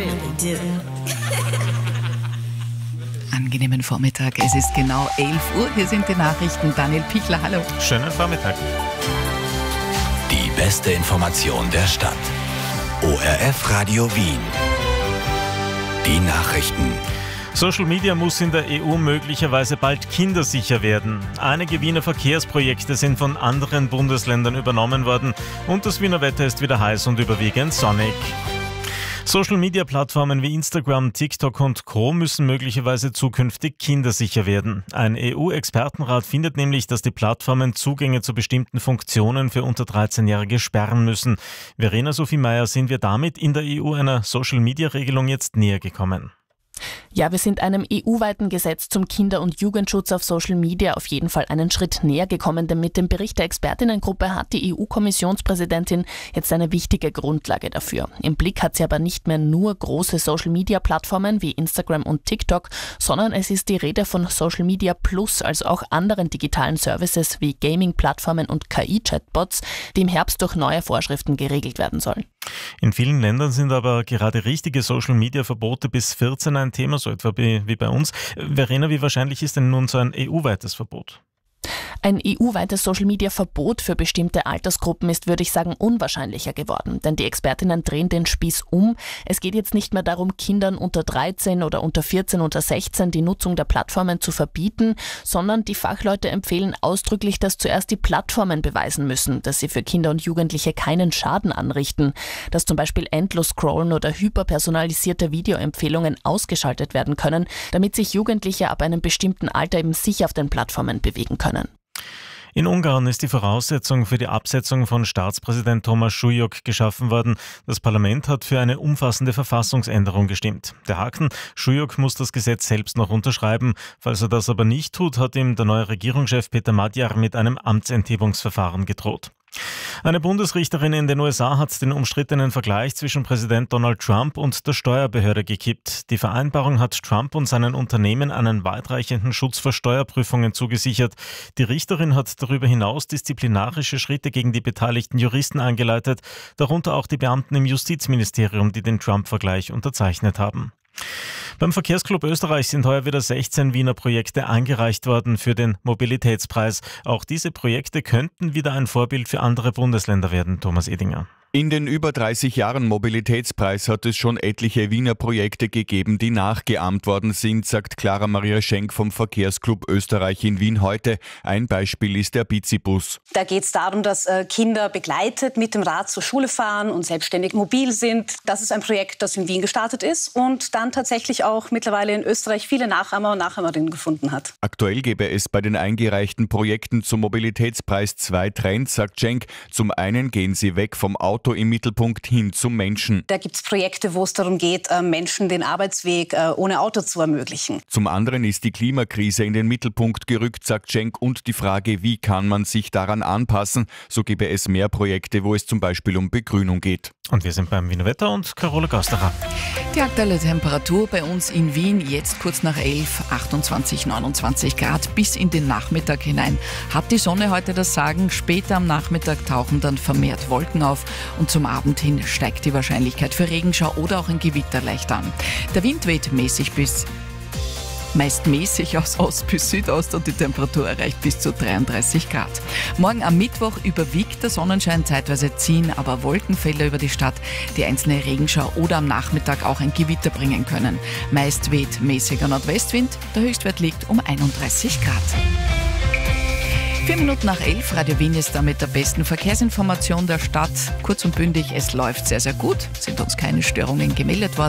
really do. Angenehmen Vormittag, es ist genau 11 Uhr, hier sind die Nachrichten. Daniel Pichler, hallo. Schönen Vormittag. Die beste Information der Stadt. ORF Radio Wien. Die Nachrichten. Social Media muss in der EU möglicherweise bald kindersicher werden. Einige Wiener Verkehrsprojekte sind von anderen Bundesländern übernommen worden und das Wiener Wetter ist wieder heiß und überwiegend sonnig. Social-Media-Plattformen wie Instagram, TikTok und Co. müssen möglicherweise zukünftig kindersicher werden. Ein EU-Expertenrat findet nämlich, dass die Plattformen Zugänge zu bestimmten Funktionen für unter 13-Jährige sperren müssen. Verena Sophie Meyer, sind wir damit in der EU einer Social-Media-Regelung jetzt näher gekommen? Ja, wir sind einem EU-weiten Gesetz zum Kinder- und Jugendschutz auf Social Media auf jeden Fall einen Schritt näher gekommen, denn mit dem Bericht der Expertinnengruppe hat die EU-Kommissionspräsidentin jetzt eine wichtige Grundlage dafür. Im Blick hat sie aber nicht mehr nur große Social-Media-Plattformen wie Instagram und TikTok, sondern es ist die Rede von Social Media Plus, also auch anderen digitalen Services wie Gaming-Plattformen und KI-Chatbots, die im Herbst durch neue Vorschriften geregelt werden sollen. In vielen Ländern sind aber gerade richtige Social-Media-Verbote bis 14 ein Thema, so etwa wie bei uns. Verena, wie wahrscheinlich ist denn nun so ein EU-weites Verbot? Ein EU-weites Social-Media-Verbot für bestimmte Altersgruppen ist, würde ich sagen, unwahrscheinlicher geworden. Denn die Expertinnen drehen den Spieß um. Es geht jetzt nicht mehr darum, Kindern unter 13 oder unter 14, unter 16 die Nutzung der Plattformen zu verbieten, sondern die Fachleute empfehlen ausdrücklich, dass zuerst die Plattformen beweisen müssen, dass sie für Kinder und Jugendliche keinen Schaden anrichten, dass zum Beispiel Endlos-Scrollen oder hyperpersonalisierte Videoempfehlungen ausgeschaltet werden können, damit sich Jugendliche ab einem bestimmten Alter eben sicher auf den Plattformen bewegen können. In Ungarn ist die Voraussetzung für die Absetzung von Staatspräsident Thomas Schulyk geschaffen worden. Das Parlament hat für eine umfassende Verfassungsänderung gestimmt. Der Haken: Schulyk muss das Gesetz selbst noch unterschreiben. Falls er das aber nicht tut, hat ihm der neue Regierungschef Peter Magyar mit einem Amtsenthebungsverfahren gedroht. Eine Bundesrichterin in den USA hat den umstrittenen Vergleich zwischen Präsident Donald Trump und der Steuerbehörde gekippt. Die Vereinbarung hat Trump und seinen Unternehmen einen weitreichenden Schutz vor Steuerprüfungen zugesichert. Die Richterin hat darüber hinaus disziplinarische Schritte gegen die beteiligten Juristen eingeleitet, darunter auch die Beamten im Justizministerium, die den Trump-Vergleich unterzeichnet haben. Beim Verkehrsclub Österreich sind heuer wieder 16 Wiener Projekte eingereicht worden für den Mobilitätspreis. Auch diese Projekte könnten wieder ein Vorbild für andere Bundesländer werden, Thomas Edinger. In den über 30 Jahren Mobilitätspreis hat es schon etliche Wiener Projekte gegeben, die nachgeahmt worden sind, sagt Clara Maria Schenk vom Verkehrsclub Österreich in Wien heute. Ein Beispiel ist der Bizibus. Da geht es darum, dass Kinder begleitet mit dem Rad zur Schule fahren und selbstständig mobil sind. Das ist ein Projekt, das in Wien gestartet ist und dann tatsächlich auch mittlerweile in Österreich viele Nachahmer und Nachahmerinnen gefunden hat. Aktuell gäbe es bei den eingereichten Projekten zum Mobilitätspreis 2 Trends, sagt Schenk. Zum einen gehen sie weg vom Auto im Mittelpunkt hin zum Menschen. Da gibt es Projekte, wo es darum geht, Menschen den Arbeitsweg ohne Auto zu ermöglichen. Zum anderen ist die Klimakrise in den Mittelpunkt gerückt, sagt Schenk, und die Frage, wie kann man sich daran anpassen. So gäbe es mehr Projekte, wo es zum Beispiel um Begrünung geht. Und wir sind beim Wiener Wetter und Carola Gasterer. Die aktuelle Temperatur bei uns in Wien jetzt kurz nach 11, 28, 29 Grad bis in den Nachmittag hinein. Hat die Sonne heute das Sagen? Später am Nachmittag tauchen dann vermehrt Wolken auf und zum Abend hin steigt die Wahrscheinlichkeit für Regenschau oder auch ein Gewitter leicht an. Der Wind weht meist mäßig aus Ost bis Südost und die Temperatur erreicht bis zu 33 Grad. Morgen am Mittwoch überwiegt der Sonnenschein, zeitweise ziehen aber Wolkenfelder über die Stadt, die einzelne Regenschau oder am Nachmittag auch ein Gewitter bringen können. Meist weht mäßiger Nordwestwind, der Höchstwert liegt um 31 Grad. 4 Minuten nach 11, Radio Wien ist damit der besten Verkehrsinformation der Stadt. Kurz und bündig, es läuft sehr, sehr gut, sind uns keine Störungen gemeldet worden.